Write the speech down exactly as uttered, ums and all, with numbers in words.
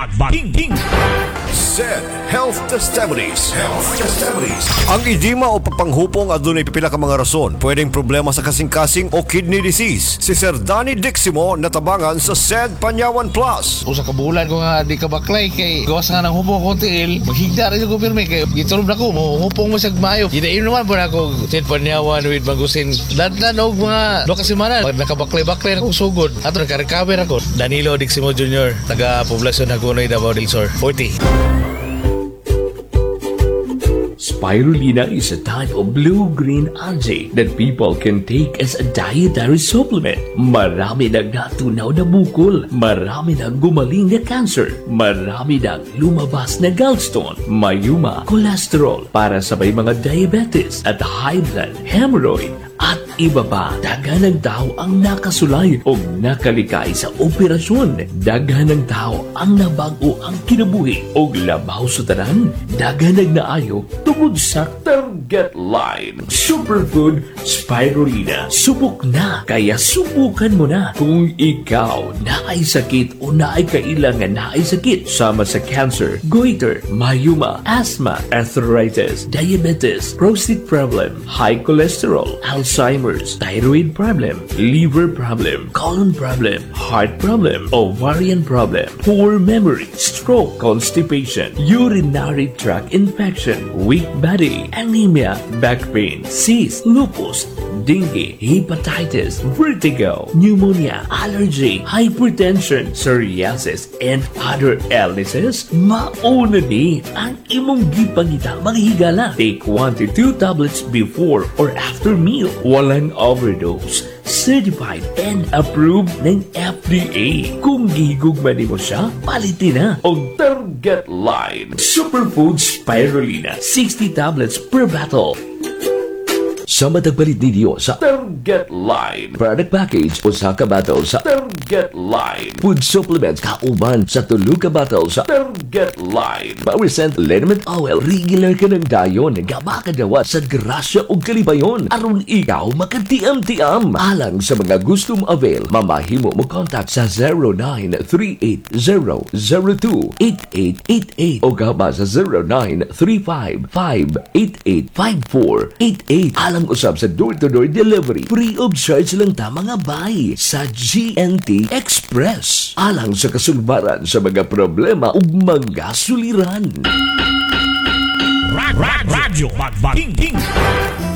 Bagbaking. S E D Health Testimonies. Health Testimonies. Ang edema o papanghupong adunay pipila ka mga rason. Pwedeng problema sa kasing-kasing o kidney disease. Si Sir Danny Diximo natabangan sa S E D Panyawan Plus. Usa ka bulan ko nga di ka baklay kay gawas nga ng hupong ko tiil. Maghigda rin ko pirmi kay gitulog na ko mo hupong mo sa maayo. Gidayon naman po na ako S E D Panyawan with Magusin. Dadlan og mga do ka semana nakabaklay-baklay na kong sugod. Ato naka-recover ako. Danilo Diximo Junior taga poblasyon Hagonoy, Davao del Sur, forty. Spirulina is a type of blue-green algae that people can take as a dietary supplement. Marami nang natunaw na bukol, marami nang gumaling na cancer, marami nang lumabas na gallstone, mayuma, cholesterol para sa may mga diabetes at high blood, hemorrhoid, at iba pa. Daghan ng tao ang nakasulay o nakalikay sa operasyon. Daghan ng tao ang nabago ang kinabuhi o labaw sa tanan. Daghan ng naayo tungod sa target line. Superfood Spirulina. Subok na, kaya subukan mo na. Kung ikaw naay sakit o naay kailangan naay sakit sama sa cancer, goiter, mayuma, asthma, arthritis, diabetes, prostate problem, high cholesterol, Alzheimer's, thyroid problem, liver problem, colon problem, heart problem, ovarian problem, poor memory, stroke, constipation, urinary tract infection, weak body, anemia, back pain, cyst, lupus, dengue, hepatitis, vertigo, pneumonia, allergy, hypertension, psoriasis, and other illnesses, mauna ni ang imong gipangita maghigala. Take one to two tablets before or after meal. Walang overdose. Certified and approved ng F D A. Kung gihigugman mo siya, palitin na. O target line. Superfood Spirulina. sixty tablets per bottle. Sa matagpalit ninyo sa Target Line product package o sa kabatal sa Target Line food supplements kauban sa tulog kabatal sa Target Line Power Scent Liniment Oil regular ka ng dayon nga makadawat sa grasya o kalibayon aron ikaw makatiam-tiam. Alang sa mga gustong avail mamahimo mo contact sa zero nine three eight zero zero two eight eight eight eight o gaba sa zero nine three five five eight eight five four eight eight. Alang usab sa door-to-door delivery. Free of charge lang ta mga bay sa G N T Express. Alang sa kasulbaran sa mga problema ug mga suliran. Radyo Bagbaking.